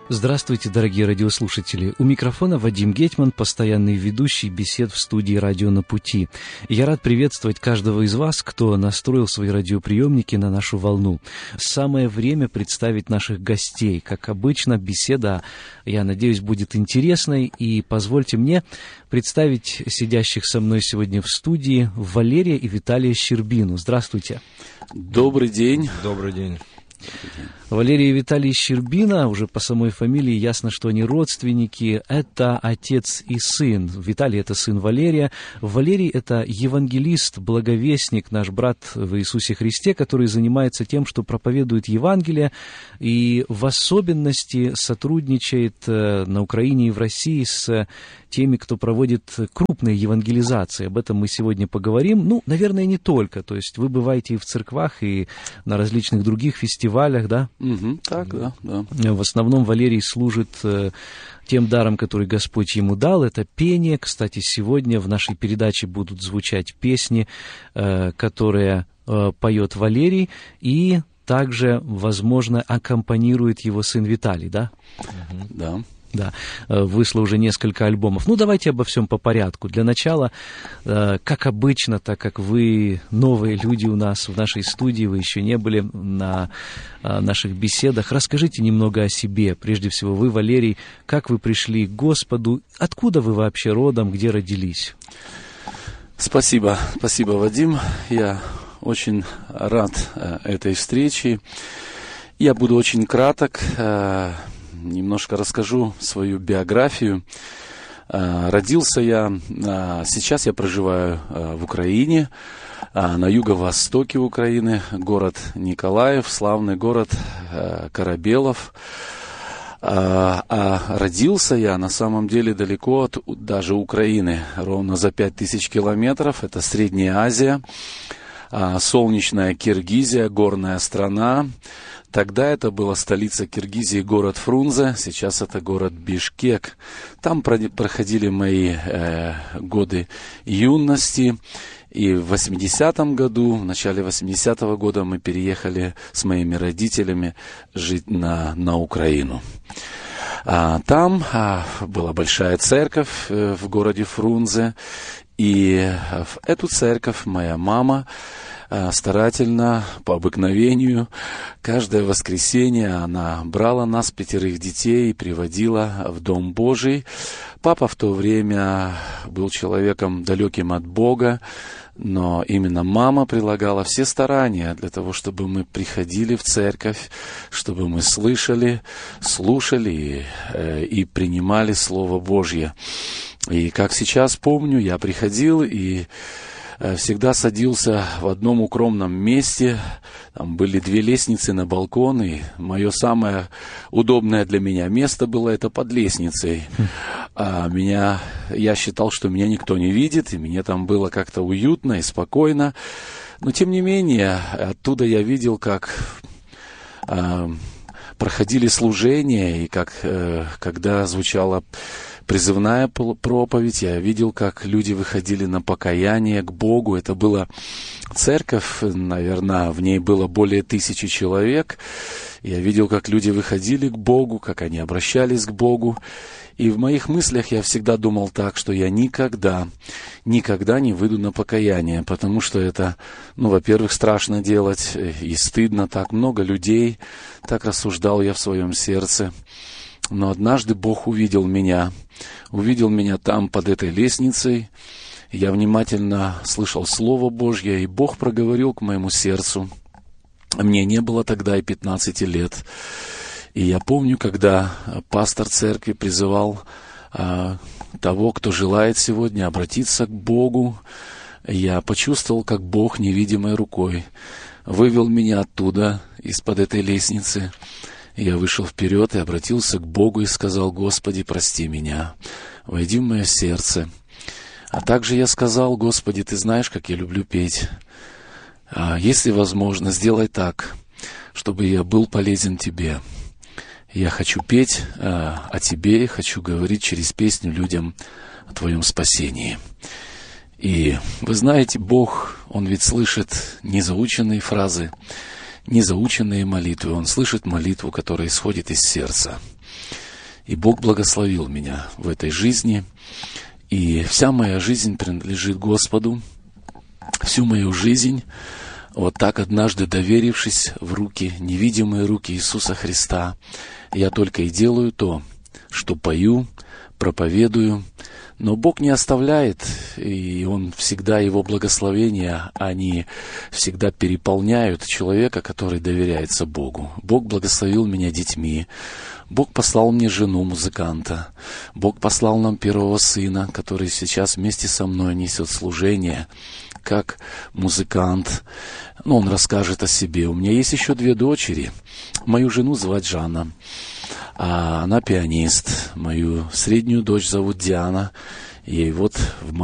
Здравствуйте, дорогие радиослушатели. У микрофона Вадим Гетман, постоянный ведущий бесед в студии «Радио на пути». Я рад приветствовать каждого из вас, кто настроил свои радиоприемники на нашу волну. Самое время представить наших гостей. Как обычно, беседа, я надеюсь, будет интересной. И позвольте мне представить сидящих со мной сегодня в студии Валерия и Виталия Щербину. Здравствуйте. Добрый день. Добрый день. Валерий и Виталий Щербина, уже по самой фамилии ясно, что они родственники. Это отец и сын. Виталий — это сын Валерия. Валерий — это евангелист, благовестник, наш брат в Иисусе Христе, который занимается тем, что проповедует Евангелие и в особенности сотрудничает на Украине и в России с теми, кто проводит крупные евангелизации. Об этом мы сегодня поговорим. Ну, наверное, не только. То есть вы бываете и в церквах, и на различных других фестивалях, да? Так, да. В основном Валерий служит тем даром, который Господь ему дал, это пение. Кстати, сегодня в нашей передаче будут звучать песни, которые поет Валерий, и также, возможно, аккомпанирует его сын Виталий, да? Да. Да, вышло уже несколько альбомов. Ну, давайте обо всем по порядку. Для начала, как обычно, так как вы новые люди у нас в нашей студии, вы еще не были на наших беседах, расскажите немного о себе. Прежде всего, вы, Валерий, как вы пришли к Господу? Откуда вы вообще родом, где родились? Спасибо, Вадим. Я очень рад этой встрече. Я буду очень краток. Немножко расскажу свою биографию. Родился я, сейчас я проживаю в Украине, на юго-востоке Украины, город Николаев, славный город Корабелов. А родился я на самом деле далеко от даже Украины, ровно за 5000 километров, это Средняя Азия, солнечная Киргизия, горная страна. Тогда это была столица Киргизии, город Фрунзе, сейчас это город Бишкек. Там проходили мои годы юности. И в 80-м году, в начале 80-го года мы переехали с моими родителями жить на Украину. Там была большая церковь в городе Фрунзе. И в эту церковь моя мама старательно, по обыкновению, каждое воскресенье она брала нас, 5 детей, и приводила в Дом Божий. Папа в то время был человеком далеким от Бога, но именно мама прилагала все старания для того, чтобы мы приходили в церковь, чтобы мы слышали, слушали и принимали Слово Божье. И как сейчас помню, я приходил и всегда садился в одном укромном месте. Там были 2 лестницы на балкон, и мое самое удобное для меня место было это под лестницей. Я считал, что меня никто не видит, и мне там было как-то уютно и спокойно. Но тем не менее, оттуда я видел, как проходили служения, и как когда звучала призывная проповедь, я видел, как люди выходили на покаяние к Богу. Это была церковь, наверное, в ней было более 1000 человек. Я видел, как люди выходили к Богу, как они обращались к Богу. И в моих мыслях я всегда думал так, что я никогда не выйду на покаяние, потому что это, во-первых, страшно делать и стыдно, так много людей, так рассуждал я в своем сердце. Но однажды Бог увидел меня там под этой лестницей. Я внимательно слышал Слово Божье, и Бог проговорил к моему сердцу. Мне не было тогда и 15 лет. И я помню, когда пастор церкви призывал того, кто желает сегодня обратиться к Богу, я почувствовал, как Бог невидимой рукой вывел меня оттуда, из-под этой лестницы. Я вышел вперед и обратился к Богу и сказал: «Господи, прости меня, войди в мое сердце». А также я сказал: «Господи, Ты знаешь, как я люблю петь. Если возможно, сделай так, чтобы я был полезен Тебе. Я хочу петь о Тебе, хочу говорить через песню людям о Твоем спасении». И вы знаете, Бог, Он ведь слышит незаученные фразы, незаученные молитвы. Он слышит молитву, которая исходит из сердца. И Бог благословил меня в этой жизни. И вся моя жизнь принадлежит Господу. Всю мою жизнь, вот так однажды доверившись в руки, невидимые руки Иисуса Христа, я только и делаю то, что пою, проповедую. Но Бог не оставляет, и Он всегда, Его благословения, они всегда переполняют человека, который доверяется Богу. Бог благословил меня детьми. Бог послал мне жену музыканта. Бог послал нам первого сына, который сейчас вместе со мной несет служение, как музыкант. Он расскажет о себе. У меня есть еще 2 дочери. Мою жену звать Жанна, а она пианист. Мою среднюю дочь зовут Диана. Ей вот в